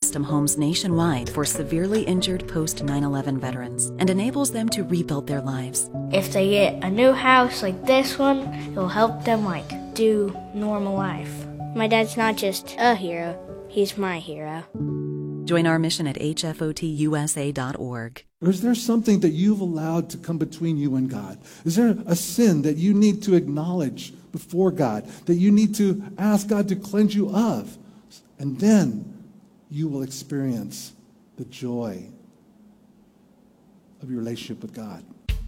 custom homes nationwide for severely injured post 9/11 veterans and enables them to rebuild their lives. If they get a new house like this one, it'll help them do normal life. My dad's not just a hero, he's my hero. Join our mission at hfotusa.org. Or is there something that you've allowed to come between you and God? Is there a sin that you need to acknowledge before God, that you need to ask God to cleanse you of? And then you will experience the joy of your relationship with God.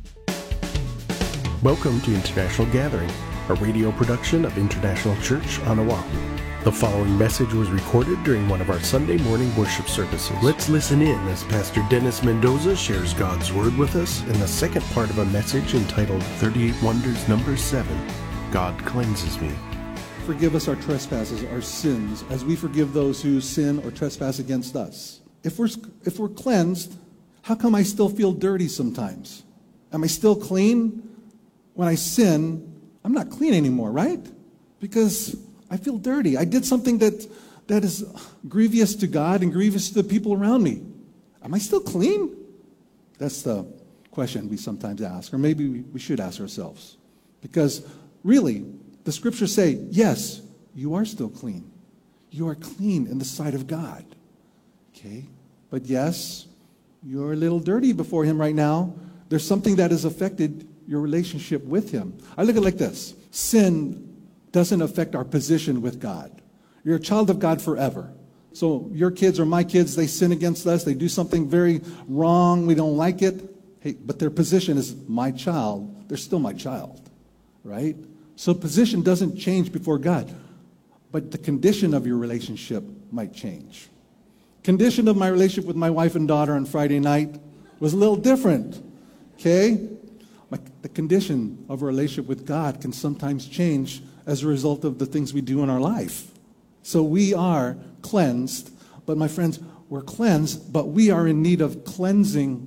Welcome to International Gathering, a radio production of International Church on Oahu. The following message was recorded during one of our Sunday morning worship services. Let's listen in as Pastor Dennis Mendoza shares God's Word with us in the second part of a message entitled 38 Wonders Number 7, God Cleanses Me. Forgive us our trespasses, our sins, as we forgive those who sin or trespass against us. If we're cleansed, how come I still feel dirty sometimes? Am I still clean? When I sin, I'm not clean anymore, right? Because I feel dirty. I did something that is grievous to God and grievous to the people around me. Am I still clean? That's the question we sometimes ask, or maybe we should ask ourselves. Because really, the scriptures say, yes, you are still clean. You are clean in the sight of God. Okay? But yes, you're a little dirty before Him right now. There's something that has affected your relationship with Him. I look at it like this. Sin doesn't affect our position with God. You're a child of God forever. So your kids or my kids, they sin against us. They do something very wrong. We don't like it. Hey, but their position is my child. They're still my child, right? So position doesn't change before God. But the condition of your relationship might change. Condition of my relationship with my wife and daughter on Friday night was a little different, okay? The condition of a relationship with God can sometimes change as a result of the things we do in our life. So we are cleansed, but my friends, we're cleansed, but we are in need of cleansing,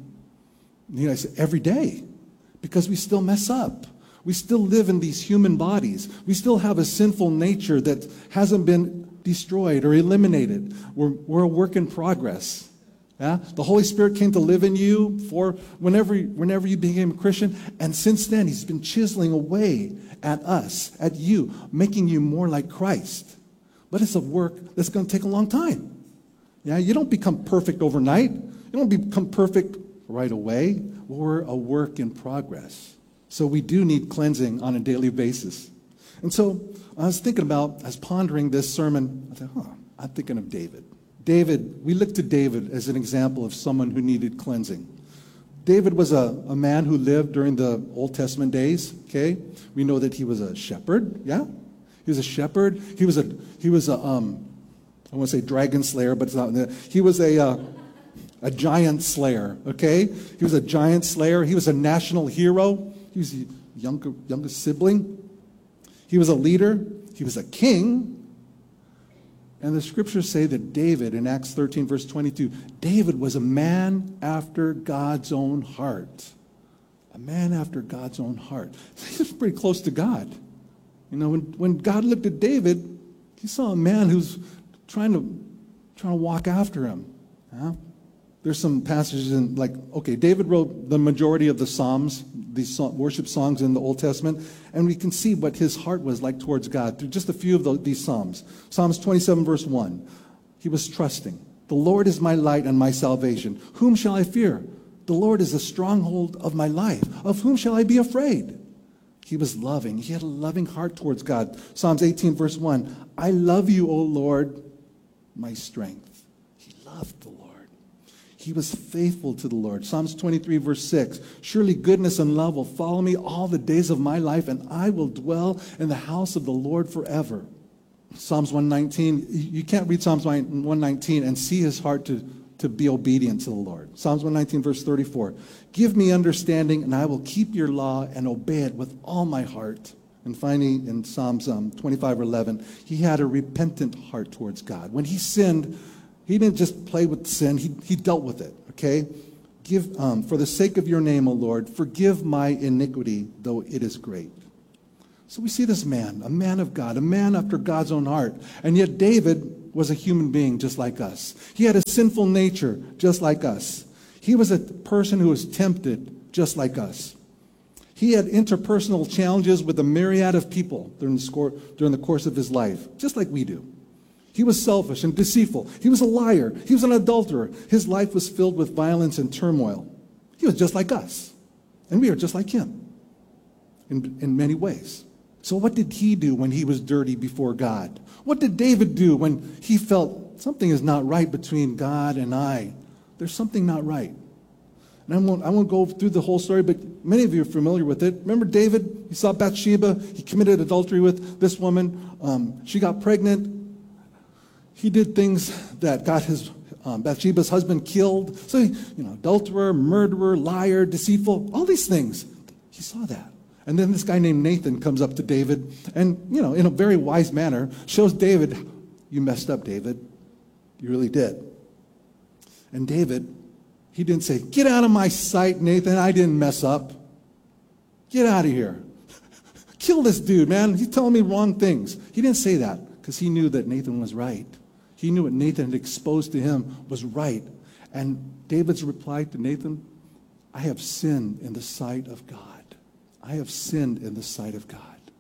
every day, because we still mess up. We still live in these human bodies. We still have a sinful nature that hasn't been destroyed or eliminated. We're a work in progress. Yeah? The Holy Spirit came to live in you for whenever you became a Christian, and since then He's been chiseling away at us, at you, making you more like Christ. But it's a work that's going to take a long time. Yeah, you don't become perfect overnight. You don't become perfect right away. We're a work in progress. So we do need cleansing on a daily basis. And so I was pondering this sermon, I thought, I'm thinking of David. We look to David as an example of someone who needed cleansing. David was a man who lived during the Old Testament days, okay? We know that he was a shepherd, yeah? He was a shepherd. He was a I want to say dragon slayer, but it's not. He was a giant slayer, okay? He was a giant slayer. He was a national hero. He was the youngest sibling. He was a leader. He was a king. And the scriptures say that David, in Acts 13, verse 22, David was a man after God's own heart. A man after God's own heart. He was pretty close to God. When God looked at David, He saw a man who's trying to walk after Him. Yeah? There's some passages David wrote the majority of the Psalms, these worship songs in the Old Testament, and we can see what his heart was like towards God through just a few of these Psalms. Psalms 27, verse 1, he was trusting. The Lord is my light and my salvation. Whom shall I fear? The Lord is the stronghold of my life. Of whom shall I be afraid? He was loving. He had a loving heart towards God. Psalms 18, verse 1, I love you, O Lord, my strength. He loved the Lord. He was faithful to the Lord. Psalms 23, verse 6, surely goodness and love will follow me all the days of my life, and I will dwell in the house of the Lord forever. Psalms 119, you can't read Psalms 119 and see his heart to be obedient to the Lord. Psalms 119, verse 34, give me understanding, and I will keep your law and obey it with all my heart. And finally, in Psalms 25:11, he had a repentant heart towards God. When he sinned, he didn't just play with sin, he dealt with it, okay? For the sake of your name, O Lord, forgive my iniquity, though it is great. So we see this man, a man of God, a man after God's own heart. And yet David was a human being just like us. He had a sinful nature just like us. He was a person who was tempted just like us. He had interpersonal challenges with a myriad of people during the course of his life, just like we do. He was selfish and deceitful. He was a liar. He was an adulterer. His life was filled with violence and turmoil. He was just like us. And we are just like him in many ways. So what did he do when he was dirty before God? What did David do when he felt something is not right between God and I? There's something not right. And I won't go through the whole story, but many of you are familiar with it. Remember David? He saw Bathsheba. He committed adultery with this woman. She got pregnant. He did things that got his Bathsheba's husband killed. So, adulterer, murderer, liar, deceitful, all these things. He saw that. And then this guy named Nathan comes up to David and, in a very wise manner, shows David, you messed up, David. You really did. And David, he didn't say, get out of my sight, Nathan. I didn't mess up. Get out of here. Kill this dude, man. He's telling me wrong things. He didn't say that because he knew that Nathan was right. He knew what Nathan had exposed to him was right. And David's reply to Nathan, I have sinned in the sight of God. I have sinned in the sight of God.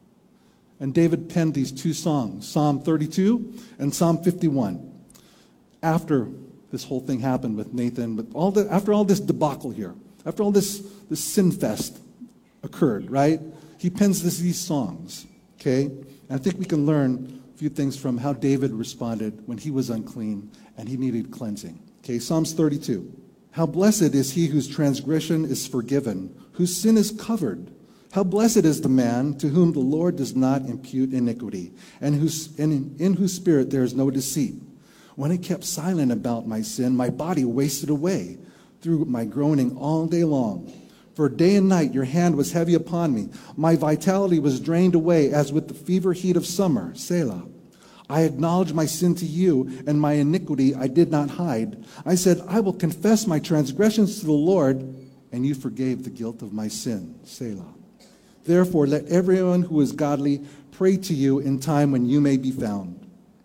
And David penned these two songs, Psalm 32 and Psalm 51. After this whole thing happened with Nathan, but after all this debacle here, after all this sin fest occurred, right? He pens these songs, okay? And I think we can learn a few things from how David responded when he was unclean and he needed cleansing. Okay, Psalms 32. How blessed is he whose transgression is forgiven, whose sin is covered. How blessed is the man to whom the Lord does not impute iniquity, and in whose spirit there is no deceit. When I kept silent about my sin, my body wasted away through my groaning all day long. For day and night your hand was heavy upon me. My vitality was drained away as with the fever heat of summer. Selah. I acknowledged my sin to you, and my iniquity I did not hide. I said, I will confess my transgressions to the Lord, and you forgave the guilt of my sin. Selah. Therefore, let everyone who is godly pray to you in time when you may be found.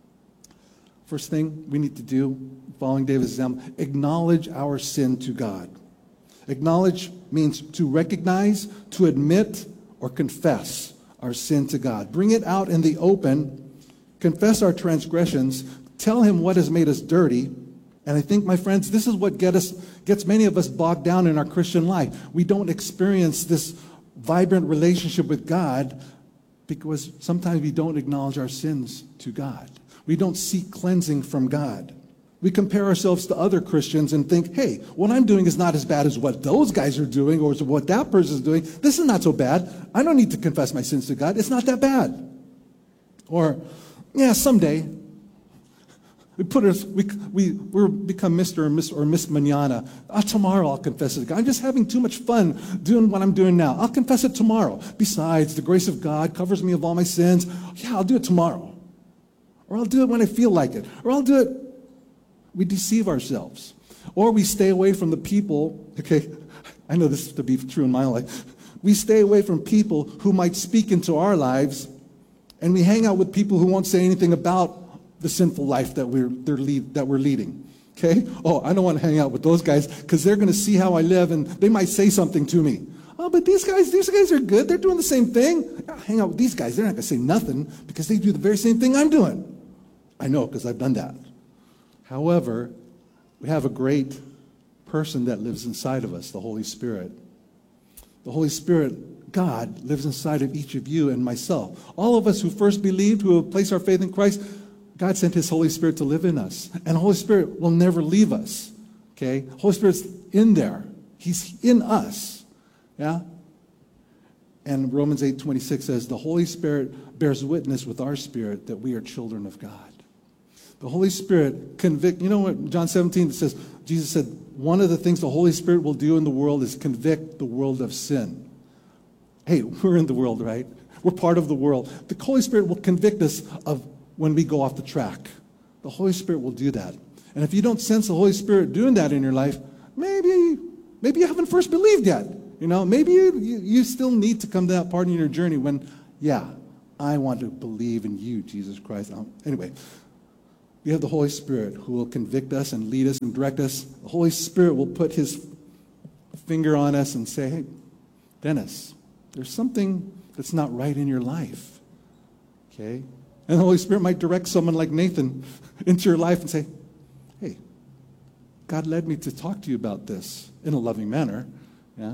First thing we need to do, following David's example, acknowledge our sin to God. Acknowledge means to recognize, to admit, or confess our sin to God. Bring it out in the open, confess our transgressions, tell him what has made us dirty. And I think, my friends, this is what gets many of us bogged down in our Christian life. We don't experience this vibrant relationship with God because sometimes we don't acknowledge our sins to God. We don't seek cleansing from God. We compare ourselves to other Christians and think, hey, what I'm doing is not as bad as what those guys are doing or what that person is doing. This is not so bad. I don't need to confess my sins to God. It's not that bad. Or, yeah, someday. We become Mr. or Miss Manana. Tomorrow I'll confess it to God. I'm just having too much fun doing what I'm doing now. I'll confess it tomorrow. Besides, the grace of God covers me of all my sins. Yeah, I'll do it tomorrow. Or I'll do it when I feel like it. Or I'll do it. We deceive ourselves. Or we stay away from the people, okay, I know this to be true in my life. We stay away from people who might speak into our lives, and we hang out with people who won't say anything about the sinful life that we're leading. Okay? Oh, I don't want to hang out with those guys because they're going to see how I live and they might say something to me. Oh, but these guys are good. They're doing the same thing. I'll hang out with these guys. They're not going to say nothing because they do the very same thing I'm doing. I know because I've done that. However, we have a great person that lives inside of us, the Holy Spirit. The Holy Spirit, God, lives inside of each of you and myself. All of us who first believed, who have placed our faith in Christ, God sent his Holy Spirit to live in us. And the Holy Spirit will never leave us. Okay? Holy Spirit's in there. He's in us. Yeah? And Romans 8:26 says, the Holy Spirit bears witness with our spirit that we are children of God. The Holy Spirit convict. You know what John 17 says? Jesus said, one of the things the Holy Spirit will do in the world is convict the world of sin. Hey, we're in the world, right? We're part of the world. The Holy Spirit will convict us of when we go off the track. The Holy Spirit will do that. And if you don't sense the Holy Spirit doing that in your life, maybe you haven't first believed yet. You know, maybe you still need to come to that part in your journey when, yeah, I want to believe in you, Jesus Christ. Anyway, We have the Holy Spirit who will convict us and lead us and direct us. The Holy Spirit will put his finger on us and say, hey, Dennis, there's something that's not right in your life. Okay? And the Holy Spirit might direct someone like Nathan into your life and say, hey, God led me to talk to you about this in a loving manner. Yeah?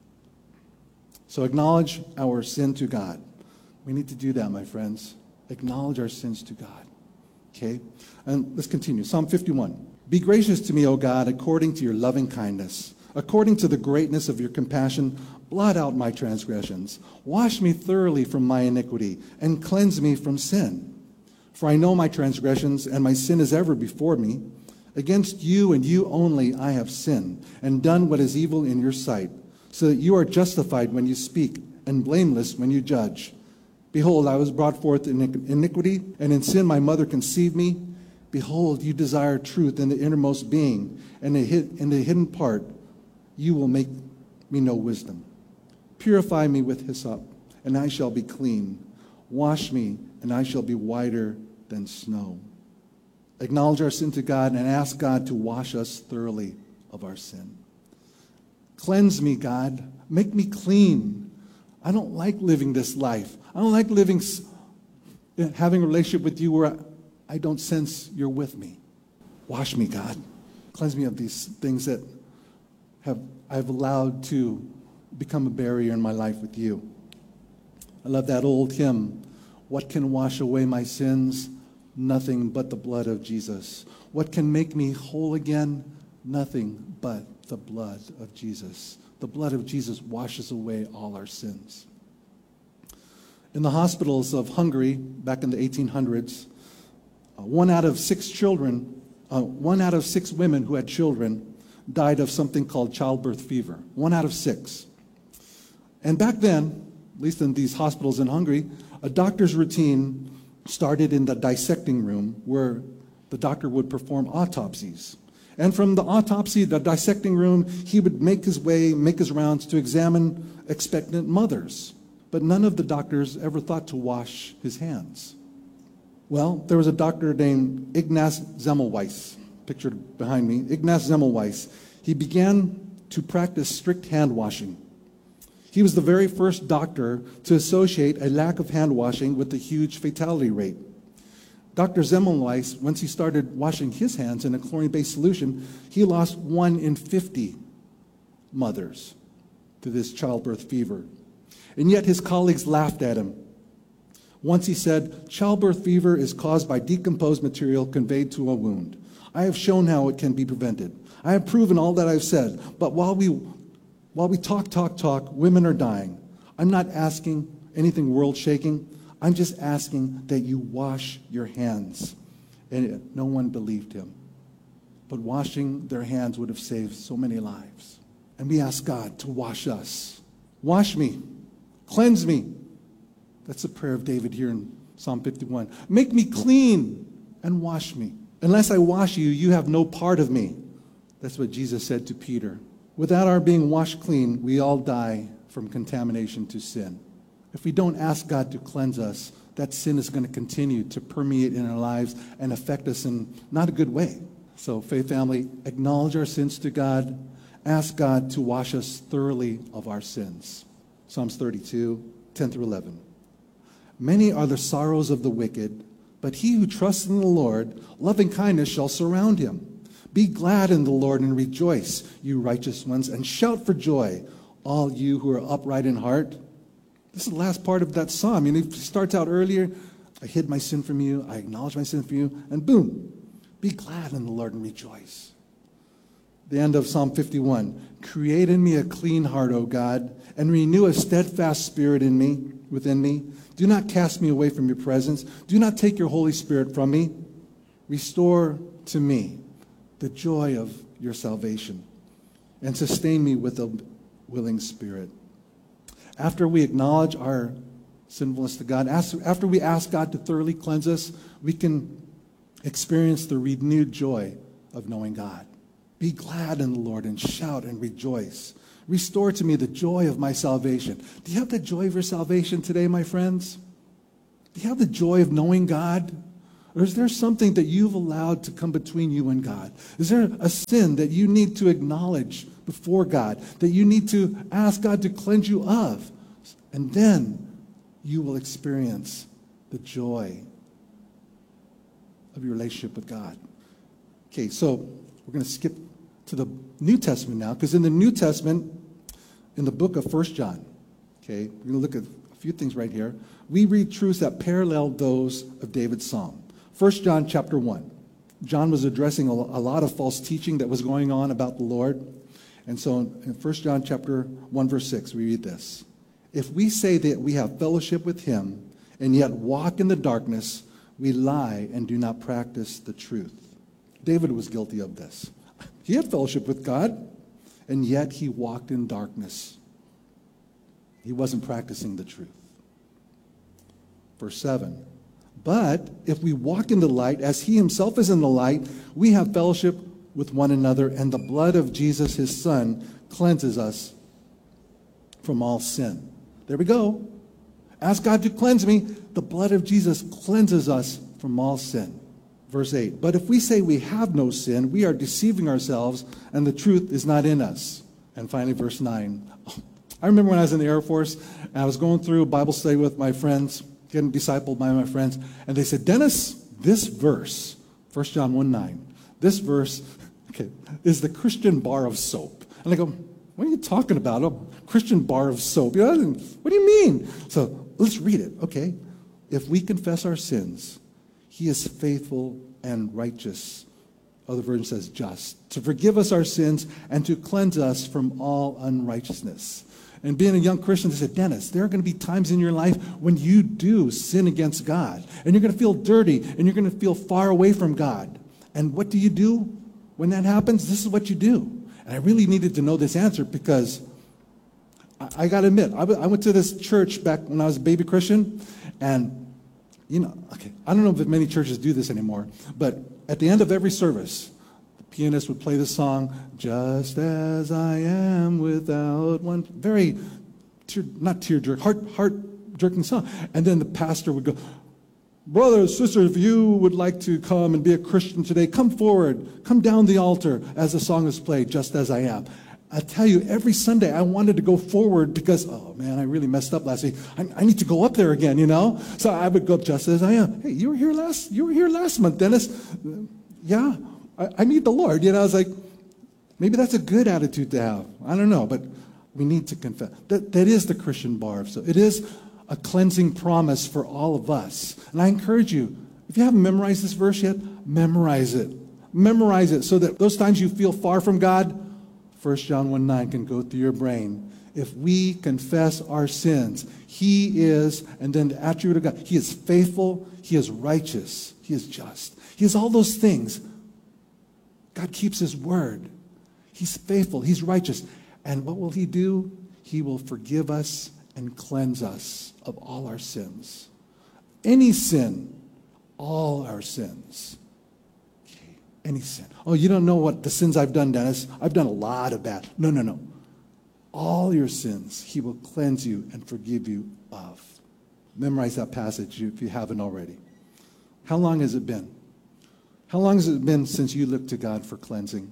So acknowledge our sin to God. We need to do that, my friends. Acknowledge our sins to God. Okay? And let's continue. Psalm 51. Be gracious to me, O God, according to your loving kindness. According to the greatness of your compassion, blot out my transgressions. Wash me thoroughly from my iniquity, and cleanse me from sin. For I know my transgressions, and my sin is ever before me. Against you and you only I have sinned, and done what is evil in your sight, so that you are justified when you speak, and blameless when you judge. Behold, I was brought forth in iniquity, and in sin my mother conceived me. Behold, you desire truth in the innermost being, and in the hidden part you will make me know wisdom. Purify me with hyssop, and I shall be clean. Wash me, and I shall be whiter than snow. Acknowledge our sin to God and ask God to wash us thoroughly of our sin. Cleanse me, God. Make me clean. I don't like living this life. I don't like having a relationship with you where I don't sense you're with me. Wash me, God. Cleanse me of these things that I've allowed to become a barrier in my life with you. I love that old hymn, what can wash away my sins? Nothing but the blood of Jesus. What can make me whole again? Nothing but the blood of Jesus. The blood of Jesus washes away all our sins. In the hospitals of Hungary, back in the 1800s, one out of six women who had children died of something called childbirth fever. 1 out of 6. And back then, at least in these hospitals in Hungary, a doctor's routine started in the dissecting room where the doctor would perform autopsies. And from the dissecting room, he would make his rounds to examine expectant mothers. But none of the doctors ever thought to wash his hands. Well, there was a doctor named Ignaz Semmelweis, pictured behind me, Ignaz Semmelweis. He began to practice strict hand washing. He was the very first doctor to associate a lack of hand washing with a huge fatality rate. Dr. Semmelweis, once he started washing his hands in a chlorine-based solution, he lost 1 in 50 mothers to this childbirth fever. And yet his colleagues laughed at him. Once he said, childbirth fever is caused by decomposed material conveyed to a wound. I have shown how it can be prevented. I have proven all that I've said. But while we talk, women are dying. I'm not asking anything world-shaking. I'm just asking that you wash your hands. And no one believed him. But washing their hands would have saved so many lives. And we ask God to wash us. Wash me. Cleanse me. That's the prayer of David here in Psalm 51. Make me clean and wash me. Unless I wash you, you have no part of me. That's what Jesus said to Peter. Without our being washed clean, we all die from contamination to sin. If we don't ask God to cleanse us, that sin is going to continue to permeate in our lives and affect us in not a good way. So, Faith Family, acknowledge our sins to God. Ask God to wash us thoroughly of our sins. Psalms 32, 10 through 11. Many are the sorrows of the wicked, but he who trusts in the Lord, loving kindness shall surround him. Be glad in the Lord and rejoice, you righteous ones, and shout for joy, all you who are upright in heart. This is the last part of that psalm. It starts out earlier, I hid my sin from you, I acknowledge my sin from you, and boom, be glad in the Lord and rejoice. The end of Psalm 51. Create in me a clean heart, O God, and renew a steadfast spirit within me. Do not cast me away from your presence. Do not take your Holy Spirit from me. Restore to me the joy of your salvation, and sustain me with a willing spirit. After we acknowledge our sinfulness to God, after we ask God to thoroughly cleanse us, we can experience the renewed joy of knowing God. Be glad in the Lord and shout and rejoice. Restore to me the joy of my salvation. Do you have the joy of your salvation today, my friends? Do you have the joy of knowing God? Or is there something that you've allowed to come between you and God? Is there a sin that you need to acknowledge before God, that you need to ask God to cleanse you of? And then you will experience the joy of your relationship with God. Okay, so we're going to skip to the New Testament now, because in the New Testament, in the book of 1 John, okay, we're going to look at a few things right here. We read truths that parallel those of David's psalm. 1 John chapter 1. John was addressing a lot of false teaching that was going on about the Lord. And so in 1 John chapter 1, verse 6, we read this. If we say that we have fellowship with him and yet walk in the darkness, we lie and do not practice the truth. David was guilty of this. He had fellowship with God, and yet he walked in darkness. He wasn't practicing the truth. Verse 7. But if we walk in the light, as he himself is in the light, we have fellowship with one another, and the blood of Jesus, his Son, cleanses us from all sin. There we go. Ask God to cleanse me. The blood of Jesus cleanses us from all sin. Verse 8. But if we say we have no sin, we are deceiving ourselves, and the truth is not in us. And finally, verse 9. I remember when I was in the Air Force, and I was going through Bible study with my friends, getting discipled by my friends, and they said, Dennis, this verse, 1 John 1:9, this verse, okay, is the Christian bar of soap. And I go, what are you talking about? A Christian bar of soap? What do you mean? So let's read it, okay? If we confess our sins, he is faithful and righteous. Other version says just, to forgive us our sins and to cleanse us from all unrighteousness. And being a young Christian, they said, Dennis, there are going to be times in your life when you do sin against God. And you're going to feel dirty, and you're going to feel far away from God. And what do you do when that happens? This is what you do. And I really needed to know this answer because I got to admit, I went to this church back when I was a baby Christian. And, you know, okay, I don't know if many churches do this anymore, but at the end of every service, pianist would play the song, Just As I Am Without One. Very, not tear-jerking, heart-jerking song. And then the pastor would go, brothers, sisters, if you would like to come and be a Christian today, come forward, come down the altar as the song is played, Just As I Am. I tell you, every Sunday I wanted to go forward because, oh man, I really messed up last week. I need to go up there again, you know? So I would go Just As I Am. Hey, you were here last month, Dennis. Yeah. I need the Lord. You know, I was like, maybe that's a good attitude to have. I don't know, but we need to confess. That is the Christian bar. So it is a cleansing promise for all of us. And I encourage you, if you haven't memorized this verse yet, memorize it. Memorize it so that those times you feel far from God, 1 John 1:9 can go through your brain. If we confess our sins, he is, and then the attribute of God, he is faithful, he is righteous, he is just. He is all those things. God keeps his word. He's faithful. He's righteous. And what will he do? He will forgive us and cleanse us of all our sins. Any sin, all our sins. Okay. Any sin. Oh, you don't know what the sins I've done, Dennis. I've done a lot of bad. No. All your sins, he will cleanse you and forgive you of. Memorize that passage if you haven't already. How long has it been? How long has it been since you looked to God for cleansing?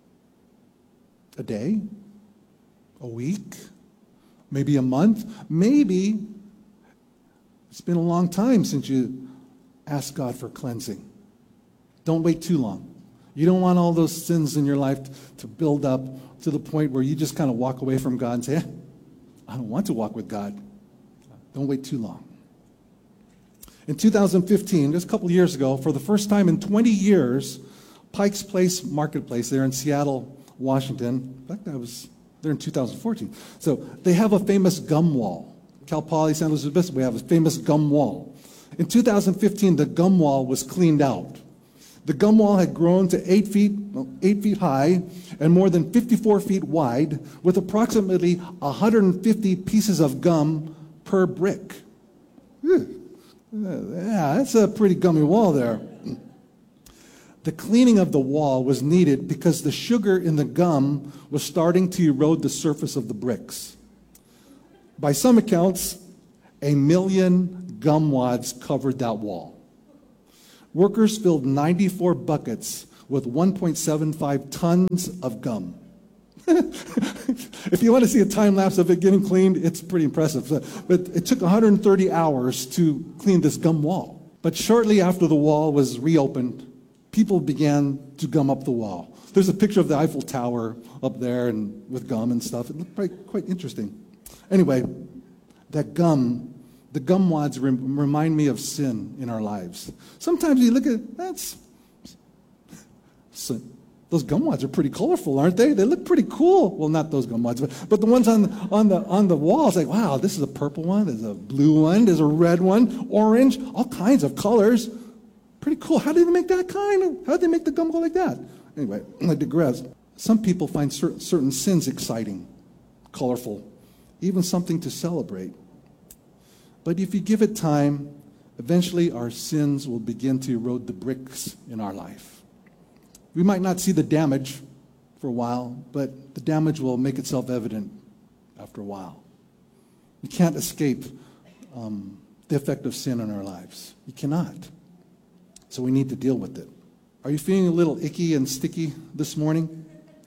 A day? A week? Maybe a month? Maybe it's been a long time since you asked God for cleansing. Don't wait too long. You don't want all those sins in your life to build up to the point where you just kind of walk away from God and say, I don't want to walk with God. Don't wait too long. In 2015, just a couple of years ago, for the first time in 20 years, Pike's Place Marketplace there in Seattle, Washington, in fact, I was there in 2014. So they have a famous gum wall. Cal Poly, San Luis Obispo, we have a famous gum wall. In 2015, the gum wall was cleaned out. The gum wall had grown to 8 feet high and more than 54 feet wide, with approximately 150 pieces of gum per brick. Yeah, that's a pretty gummy wall there. The cleaning of the wall was needed because the sugar in the gum was starting to erode the surface of the bricks. By some accounts, 1 million gum wads covered that wall. Workers filled 94 buckets with 1.75 tons of gum. If you want to see a time lapse of it getting cleaned, it's pretty impressive. But it took 130 hours to clean this gum wall. But shortly after the wall was reopened, people began to gum up the wall. There's a picture of the Eiffel Tower up there and with gum and stuff. It looked quite interesting. Anyway, that gum, the gum wads remind me of sin in our lives. Sometimes you look at, that's sin. Those gum wads are pretty colorful, aren't they? They look pretty cool. Well, not those gum wads, but the ones on the walls, like, wow, this is a purple one, there's a blue one, there's a red one, orange, all kinds of colors. Pretty cool. How did they make that kind? How did they make the gum go like that? Anyway, I digress. Some people find certain sins exciting, colorful, even something to celebrate. But if you give it time, eventually our sins will begin to erode the bricks in our life. We might not see the damage for a while, but the damage will make itself evident after a while. You can't escape the effect of sin in our lives. You cannot. So we need to deal with it. Are you feeling a little icky and sticky this morning?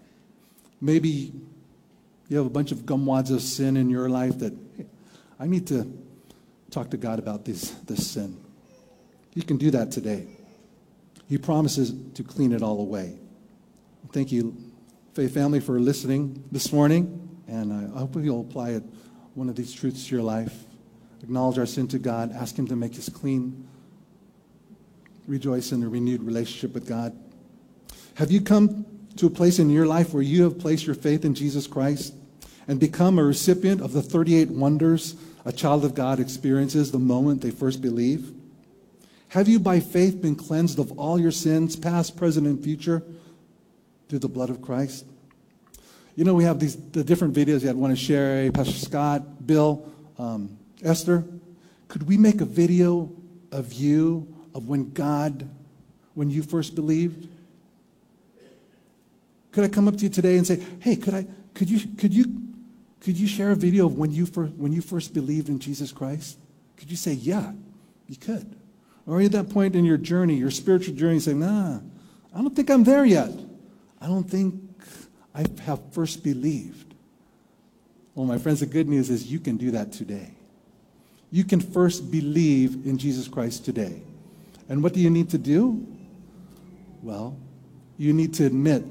Maybe you have a bunch of gum wads of sin in your life that, hey, I need to talk to God about this sin. You can do that today. He promises to clean it all away. Thank you, Faith Family, for listening this morning. And I hope you'll apply one of these truths to your life. Acknowledge our sin to God. Ask Him to make us clean. Rejoice in a renewed relationship with God. Have you come to a place in your life where you have placed your faith in Jesus Christ and become a recipient of the 38 wonders a child of God experiences the moment they first believe? Have you by faith been cleansed of all your sins, past, present, and future, through the blood of Christ? You know, we have the different videos you had one to share, Pastor Scott, Bill, Esther. Could we make a video of you, of when you first believed? Could I come up to you today and say, hey, could you share a video of when you first believed in Jesus Christ? Could you say, yeah, you could? Or are you at that point in your journey, your spiritual journey, saying, nah, I don't think I'm there yet. I don't think I have first believed. Well, my friends, the good news is you can do that today. You can first believe in Jesus Christ today. And what do you need to do? Well, you need to admit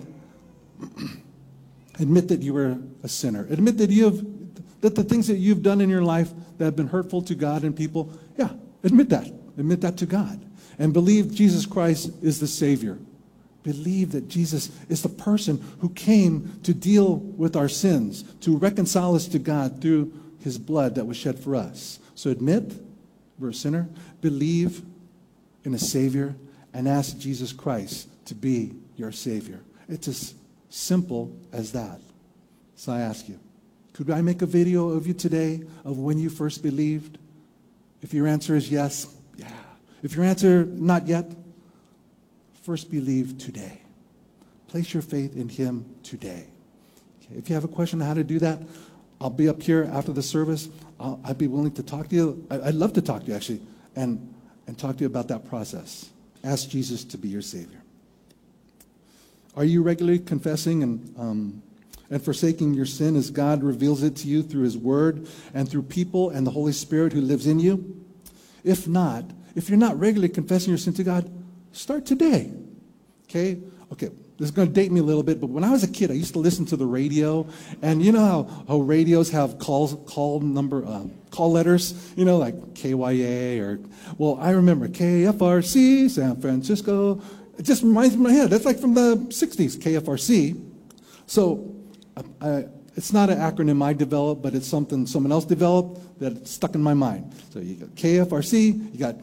that you were a sinner. Admit that the things that you've done in your life that have been hurtful to God and people, yeah, admit that. Admit that to God. And believe Jesus Christ is the Savior. Believe that Jesus is the person who came to deal with our sins, to reconcile us to God through His blood that was shed for us. So admit we're a sinner, believe in a Savior, and ask Jesus Christ to be your Savior. It's as simple as that. So I ask you, could I make a video of you today of when you first believed? If your answer is yes, yeah. If your answer not yet, first believe today. Place your faith in Him today. Okay. If you have a question on how to do that, I'll be up here after the service. I'd be willing to talk to you. I'd love to talk to you, actually, and talk to you about that process. Ask Jesus to be your Savior. Are you regularly confessing and forsaking your sin as God reveals it to you through His Word and through people and the Holy Spirit who lives in you? If not, if you're not regularly confessing your sin to God, start today. Okay, this is going to date me a little bit, but when I was a kid, I used to listen to the radio, and you know how radios have call letters, you know, like KYA or, well, I remember KFRC, San Francisco. It just reminds me of my head. That's like from the 60s, KFRC. So it's not an acronym I developed, but it's something someone else developed that stuck in my mind. So you got KFRC, you got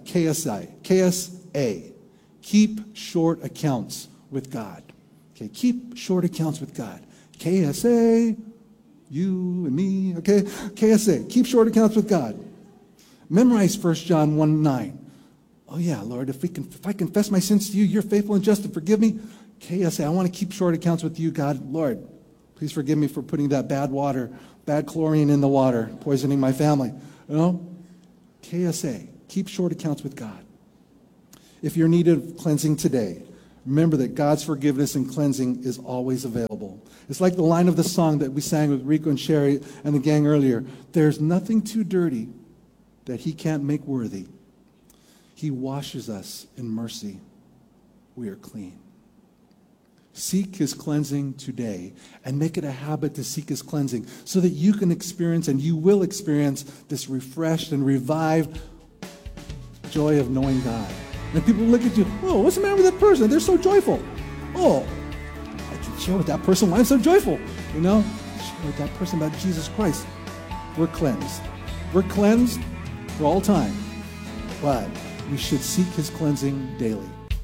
KSA. Keep short accounts with God. Okay, keep short accounts with God. KSA, you and me, okay? KSA, keep short accounts with God. Memorize 1 John 1:9. Oh yeah, Lord, if I confess my sins to you, you're faithful and just to forgive me. KSA, I want to keep short accounts with you, God. Lord, please forgive me for putting that bad chlorine in the water, poisoning my family. You know? KSA, keep short accounts with God. If you're in need of cleansing today, remember that God's forgiveness and cleansing is always available. It's like the line of the song that we sang with Rico and Sherry and the gang earlier. There's nothing too dirty that he can't make worthy. He washes us in mercy. We are clean. Seek his cleansing today and make it a habit to seek his cleansing so that you can experience and you will experience this refreshed and revived joy of knowing God. And people look at you, oh, what's the matter with that person? They're so joyful. Oh, I can share with that person why I'm so joyful. You know, share with that person about Jesus Christ. We're cleansed. We're cleansed for all time. But we should seek his cleansing daily.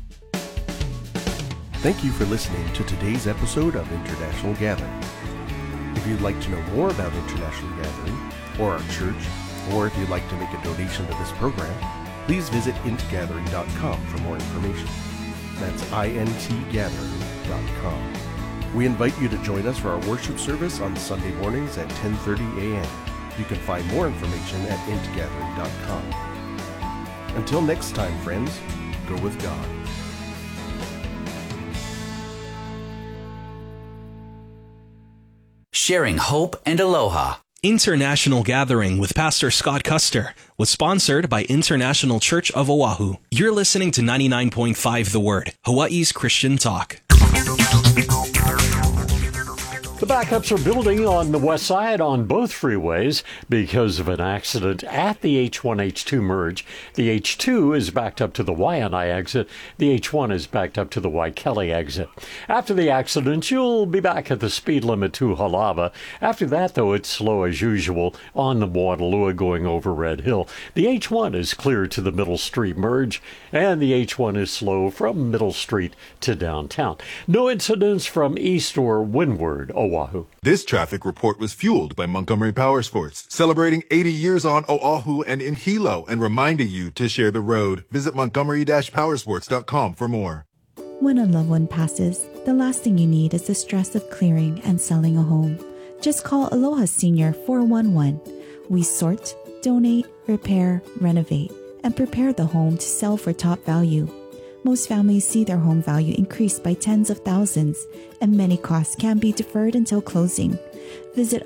Thank you for listening to today's episode of International Gathering. If you'd like to know more about International Gathering, or our church, or if you'd like to make a donation to this program, please visit intgathering.com for more information. That's intgathering.com. We invite you to join us for our worship service on Sunday mornings at 10:30 a.m. You can find more information at intgathering.com. Until next time, friends, go with God. Sharing hope and aloha. International Gathering with Pastor Scott Custer was sponsored by International Church of Oahu. You're listening to 99.5 The Word, Hawaii's Christian talk. The backups are building on the west side on both freeways because of an accident at the H1-H2 merge. The H2 is backed up to the Waianae exit. The H1 is backed up to the Waikele exit. After the accident, you'll be back at the speed limit to Halava. After that, though, it's slow as usual on the Moanalua going over Red Hill. The H1 is clear to the Middle Street merge, and the H1 is slow from Middle Street to downtown. No incidents from east or windward Oahu. This traffic report was fueled by Montgomery Powersports, celebrating 80 years on Oahu and in Hilo and reminding you to share the road. Visit montgomery-powersports.com for more. When a loved one passes, the last thing you need is the stress of clearing and selling a home. Just call Aloha Senior 411. We sort, donate, repair, renovate, and prepare the home to sell for top value. Most families see their home value increase by tens of thousands, and many costs can be deferred until closing. Visit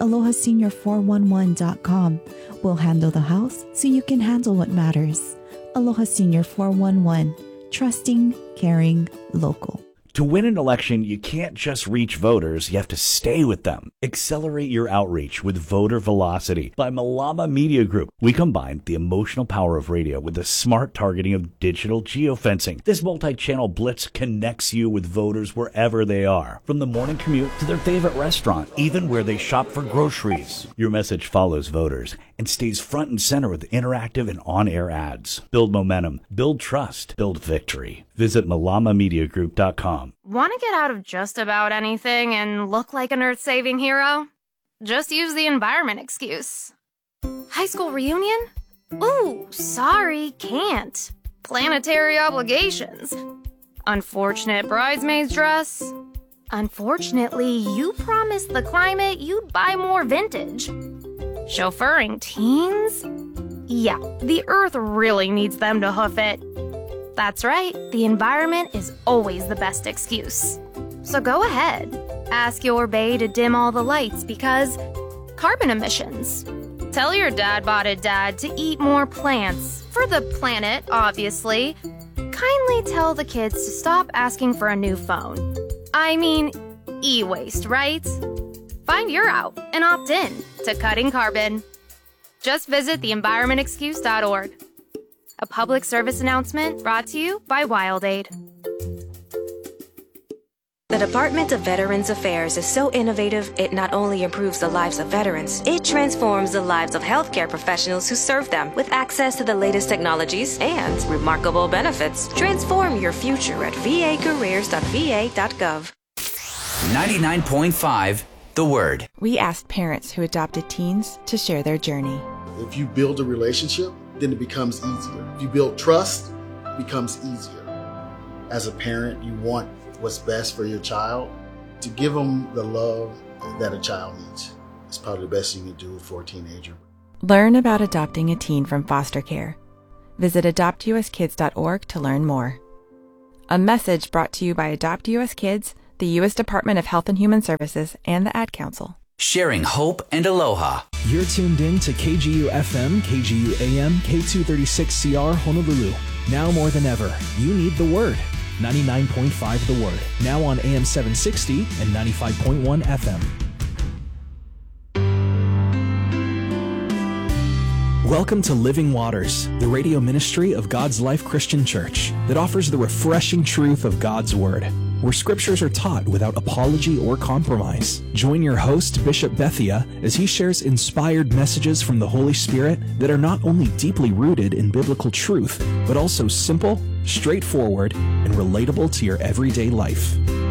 AlohaSenior411.com. We'll handle the house so you can handle what matters. Aloha Senior 411. Trusting, caring, local. To win an election, you can't just reach voters, you have to stay with them. Accelerate your outreach with Voter Velocity by Malama Media Group. We combine the emotional power of radio with the smart targeting of digital geofencing. This multi-channel blitz connects you with voters wherever they are, from the morning commute to their favorite restaurant, even where they shop for groceries. Your message follows voters and stays front and center with interactive and on-air ads. Build momentum, build trust, build victory. Visit malamamediagroup.com. Want to get out of just about anything and look like an earth-saving hero? Just use the environment excuse. High school reunion? Ooh, sorry, can't. Planetary obligations. Unfortunate bridesmaid's dress. Unfortunately, you promised the climate you'd buy more vintage. Chauffeuring teens? Yeah, the earth really needs them to hoof it. That's right, the environment is always the best excuse. So go ahead, ask your bae to dim all the lights because carbon emissions. Tell your dad-botted dad to eat more plants, for the planet, obviously. Kindly tell the kids to stop asking for a new phone. I mean, e-waste, right? Find your out and opt in to cutting carbon. Just visit theenvironmentexcuse.org. A public service announcement brought to you by WildAid. The Department of Veterans Affairs is so innovative, it not only improves the lives of veterans, it transforms the lives of healthcare professionals who serve them with access to the latest technologies and remarkable benefits. Transform your future at vacareers.va.gov. 99.5 The Word. We asked parents who adopted teens to share their journey. If you build a relationship, then it becomes easier. If you build trust, it becomes easier. As a parent, you want what's best for your child. To give them the love that a child needs is probably the best you can do for a teenager. Learn about adopting a teen from foster care. Visit adoptuskids.org to learn more. A message brought to you by Adopt US Kids, the U.S. Department of Health and Human Services, and the Ad Council. Sharing hope and aloha. You're tuned in to KGU FM, KGU AM, K236CR Honolulu. Now more than ever, you need the Word. 99.5 The Word. Now on AM 760 and 95.1 FM. Welcome to Living Waters, the radio ministry of God's Life Christian Church that offers the refreshing truth of God's Word, where scriptures are taught without apology or compromise. Join your host, Bishop Bethia, as he shares inspired messages from the Holy Spirit that are not only deeply rooted in biblical truth, but also simple, straightforward, and relatable to your everyday life.